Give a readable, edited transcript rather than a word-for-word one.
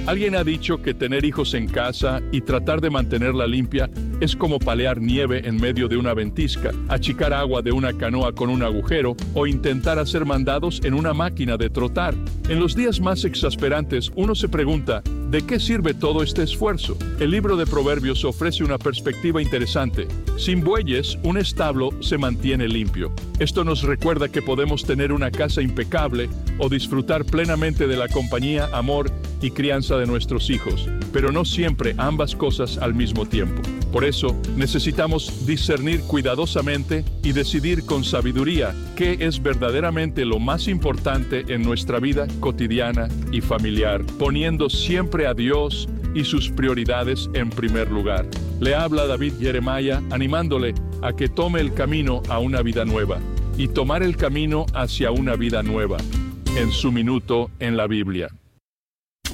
Alguien ha dicho que tener hijos en casa y tratar de mantenerla limpia es como palear nieve en medio de una ventisca, achicar agua de una canoa con un agujero o intentar hacer mandados en una máquina de trotar. En los días más exasperantes, uno se pregunta, ¿de qué sirve todo este esfuerzo? El libro de Proverbios ofrece una perspectiva interesante. Sin bueyes, un establo se mantiene limpio. Esto nos recuerda que podemos tener una casa impecable o disfrutar plenamente de la compañía, amor y crianza de nuestros hijos, pero no siempre ambas cosas al mismo tiempo. Por eso, necesitamos discernir cuidadosamente y decidir con sabiduría qué es verdaderamente lo más importante en nuestra vida cotidiana y familiar, poniendo siempre a Dios y sus prioridades en primer lugar. Le habla David Jeremiah animándole a que tome el camino a una vida nueva y tomar el camino hacia una vida nueva en su minuto en la Biblia.